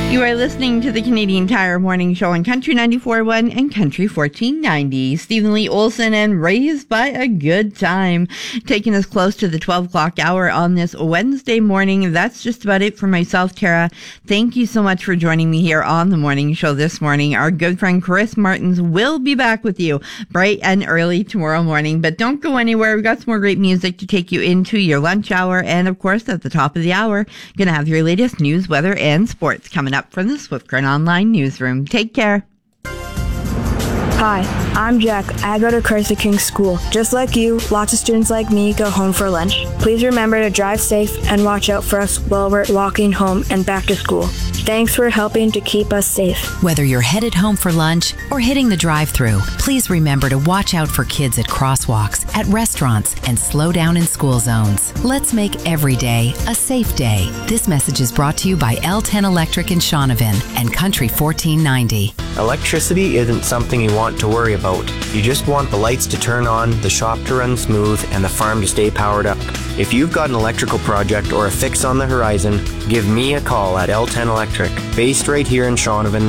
You are listening to the Canadian Tire Morning Show on Country 94.1 and Country 1490. Stephen Lee Olson and Raised by a Good Time, taking us close to the 12 o'clock hour on this Wednesday morning. That's just about it for myself, Tara. Thank you so much for joining me here on the morning show this morning. Our good friend Chris Martins will be back with you bright and early tomorrow morning, but don't go anywhere. We've got some more great music to take you into your lunch hour, and of course at the top of the hour, going to have your latest news, weather, and sports coming up from the Swift Current Online newsroom. Take care. Hi, I'm Jack. I go to Christ the King School. Just like you, lots of students like me go home for lunch. Please remember to drive safe and watch out for us while we're walking home and back to school. Thanks for helping to keep us safe. Whether you're headed home for lunch or hitting the drive-thru, please remember to watch out for kids at crosswalks, at restaurants, and slow down in school zones. Let's make every day a safe day. This message is brought to you by L10 Electric in Shaunavon and Country 1490. Electricity isn't something you want to worry about. You just want the lights to turn on, the shop to run smooth, and the farm to stay powered up. If you've got an electrical project or a fix on the horizon, give me a call at L10 Electric, based right here in Shaunavon,